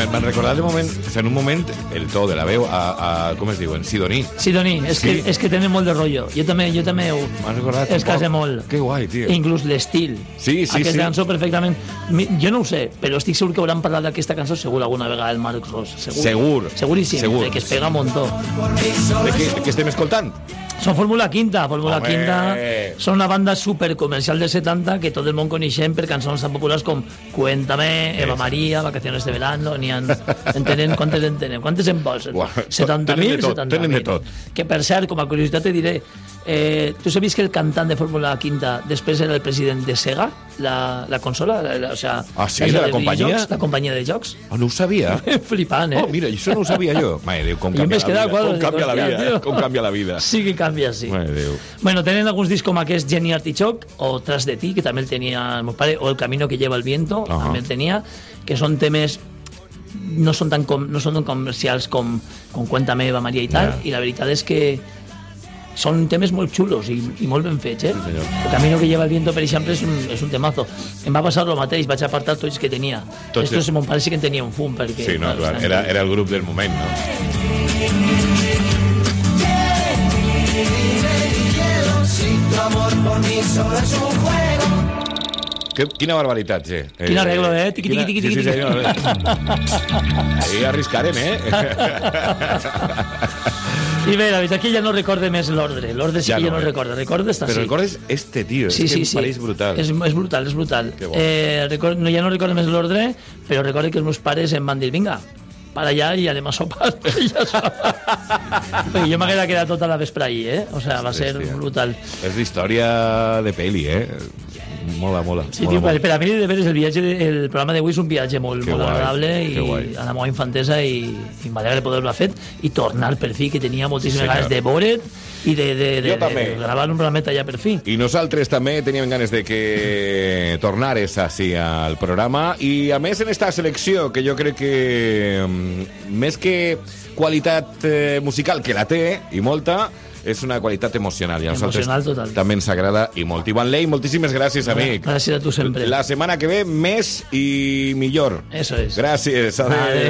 M'han recordat de moment, en un moment, el to de la veu com es diuen? Sidoní. Sidoní, és que tenen molt de rotllo. Jo també M'han recordat. es case molt. Que guai, tio. Inclús l'estil. Sí. Aquesta cançó perfectament. Jo no ho sé, però estic segur que hauran parlat d'aquesta cançó segur alguna vegada el Marc Ros. Seguríssim. Segur. Que es pega un montó. De què estem escoltant? Són Fórmula Quinta. Són una banda supercomercial del 70 que tot el món coneixem per cançons tan populars com Cuéntame, Eva María, Vacaciones de Verano, quantes en tenen? Quantes en vols? 70.000? Tenen de tot. Que per cert, com a curiositat te diré, tu sabies que el cantant de Fórmula Quinta després era el president de Sega, la consola? Sí, de la companyia? La companyia de jocs. No ho sabia. Flipant, Oh, mira, això no ho sabia jo. Mare Déu, com canvia la vida. Sí que canvia, sí. Mare Déu. Bueno, tenen alguns discs com aquest Jenny Artichoke o Tras de ti, que també el tenia el meu pare, o El camino que lleva el viento, també el tenia, que són temes no són tan comercials com Cuéntame, Eva María i tal, i la veritat és que són temes molt xulos i molt ben fets, Sí, senyor. El camino que lleva el viento, per exemple, és un temazo. Em va passar el mateix, vaig apartar tots que tenia. Estos, mon pare sí que en tenia un fum, perquè... Sí, no, clar, era el grup del moment, no? Quina barbaritat, sí. Quin arreglo, Tiqui, tiqui, tiqui, tiqui. Ahí arriscarem, I bé, la veritat que ja no recorde més l'ordre. L'ordre sí que ja no recorda. Recorda està Però sí. recordes este, tio. Sí, és que sí. em pareix brutal. És brutal. Que bo. Ja no recordo més l'ordre, però recordo que els meus pares em van dir, vinga, para allà i anem a sopar. Perquè jo m'haguera quedat tota la vespre allí, O sigui, va ser brutal. És d'història de peli, Mola. Sí, tio, per a mi, de veres, el programa d'avui és un viatge molt agradable i a la meva infantesa i m'alegra de poder-lo haver fet i tornar per fi, que tenia moltíssimes ganes de veure't i de gravar un programeta ja per fi. I nosaltres també teníem ganes de que tornares així al programa i a més en esta selecció que jo crec que més que qualitat musical, que la té i molta, és una qualitat emocional i a nosaltres total. també ens agrada i molt. Ivan Ley, moltíssimes gràcies, amic. Gràcies a tu sempre. La setmana que ve més i millor. Eso es. Gràcies. Adéu.